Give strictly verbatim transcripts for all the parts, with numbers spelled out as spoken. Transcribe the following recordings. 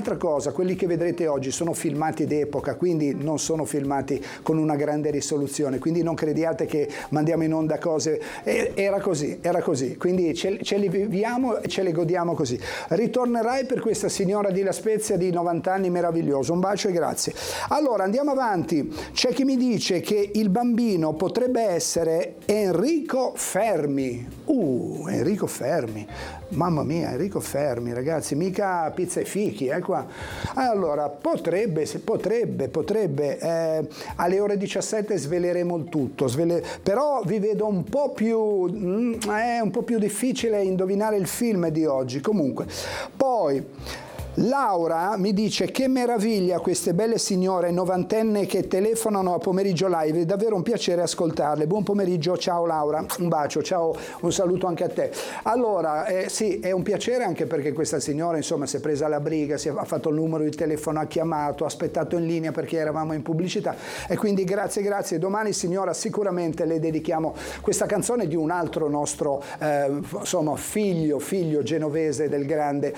un'altra cosa, quelli che vedrete oggi sono filmati d'epoca, quindi non sono filmati con una grande risoluzione, quindi non crediate che mandiamo in onda cose, era così, era così, quindi ce, ce li viviamo e ce le godiamo così. Ritornerai per questa signora di La Spezia di novanta anni, meraviglioso, un bacio e grazie. Allora andiamo avanti, c'è chi mi dice che il bambino potrebbe essere Enrico Fermi. Uh, Enrico Fermi, mamma mia, Enrico Fermi, ragazzi, mica pizza e fichi, eh qua. Allora, potrebbe, potrebbe, potrebbe, eh, alle ore diciassette sveleremo il tutto, svele... però vi vedo un po' più, mm, è un po' più difficile indovinare il film di oggi, comunque. Poi, Laura mi dice che meraviglia queste belle signore novantenne che telefonano a Pomeriggio Live, è davvero un piacere ascoltarle. Buon pomeriggio, ciao Laura, un bacio, ciao, un saluto anche a te. Allora, eh, sì, è un piacere anche perché questa signora insomma si è presa la briga, si è, ha fatto il numero di telefono, ha chiamato, ha aspettato in linea perché eravamo in pubblicità e quindi grazie, grazie. Domani signora sicuramente le dedichiamo questa canzone di un altro nostro eh, insomma figlio, figlio genovese del grande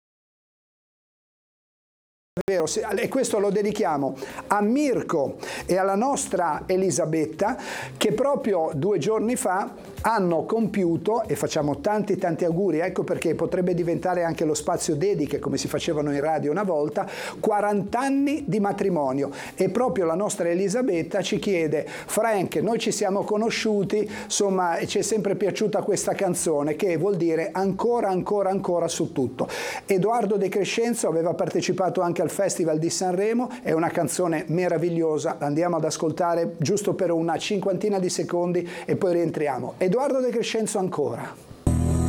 e questo lo dedichiamo a Mirko e alla nostra Elisabetta che proprio due giorni fa hanno compiuto, e facciamo tanti tanti auguri, ecco perché potrebbe diventare anche lo spazio dediche come si facevano in radio una volta, quaranta anni di matrimonio e proprio la nostra Elisabetta ci chiede: Frank, noi ci siamo conosciuti, insomma ci è sempre piaciuta questa canzone che vuol dire ancora ancora ancora su tutto. Edoardo De Crescenzo aveva partecipato anche al Festival di Sanremo, è una canzone meravigliosa, andiamo ad ascoltare giusto per una cinquantina di secondi e poi rientriamo. Edoardo De Crescenzo ancora.